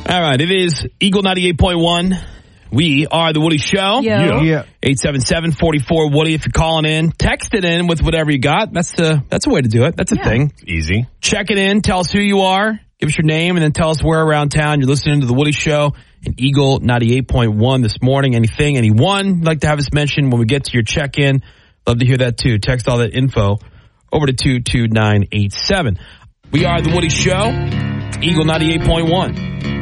All right, it is Eagle 98.1. We are the Woody Show. Yeah. 877-44-WOODY. If you're calling in, text it in with whatever you got. That's a way to do it. That's a thing. Easy. Check it in. Tell us who you are. Give us your name, and then tell us where around town you're listening to the Woody Show and Eagle 98.1 this morning. Anything, anyone you'd like to have us mention when we get to your check-in. Love to hear that, too. Text all that info over to 22987. We are the Woody Show, Eagle 98.1.